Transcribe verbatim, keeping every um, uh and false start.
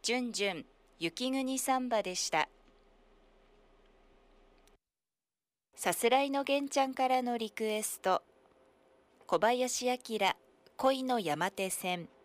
じゅんじゅん雪国サンバでした。さすらいの玄ちゃんからのリクエスト、小林明恋の山手線。